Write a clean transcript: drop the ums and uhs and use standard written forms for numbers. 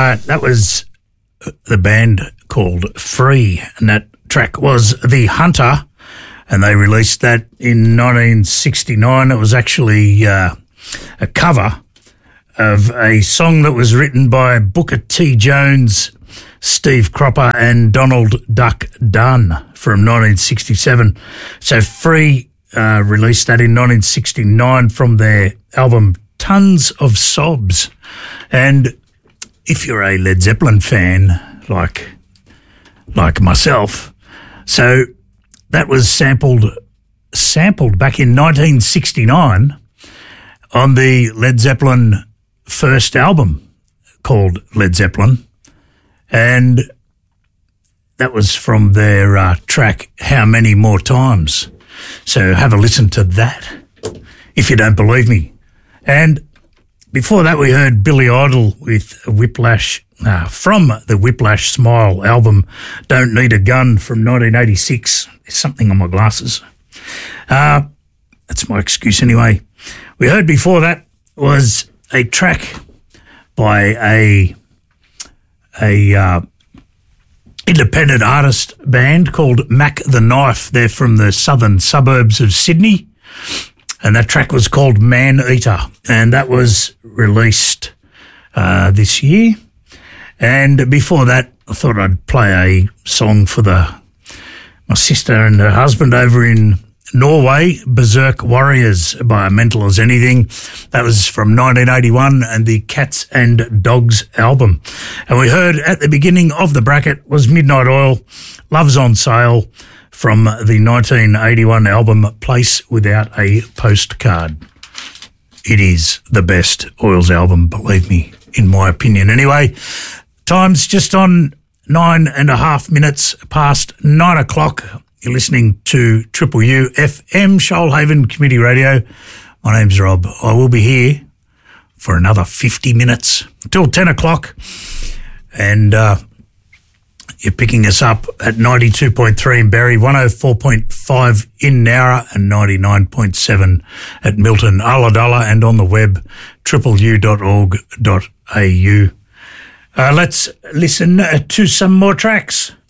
That was the band called Free, and that track was The Hunter, and they released that in 1969. It was actually a cover of a song that was written by Booker T. Jones, Steve Cropper and Donald Duck Dunn from 1967. So Free released that in 1969 from their album Tons of Sobs. And if you're a Led Zeppelin fan like myself, so that was sampled back in 1969 on the Led Zeppelin first album called Led Zeppelin, and that was from their track How Many More Times. So have a listen to that if you don't believe me. And before that we heard Billy Idol with Whiplash from the Whiplash Smile album Don't Need a Gun from 1986. There's something on my glasses. That's my excuse anyway. We heard before that was a track by a independent artist band called Mac the Knife. They're from the southern suburbs of Sydney, and that track was called Man Eater, and that was released this year. And before that, I thought I'd play a song for my sister and her husband over in Norway, Berserk Warriors by Mental as Anything. That was from 1981 and the Cats and Dogs album. And we heard at the beginning of the bracket was Midnight Oil, Love's on Sale from the 1981 album Place Without a Postcard. It is the best Oils album, believe me, in my opinion. Anyway, time's just on 9.5 minutes past 9 o'clock. You're listening to Triple U FM, Shoalhaven Community Radio. My name's Rob. I will be here for another 50 minutes until 10 o'clock. And you're picking us up at 92.3 in Berry, 104.5 in Nowra, and 99.7 at Milton, Ulladulla, and on the web, tripleu.org.au. Let's listen to some more tracks.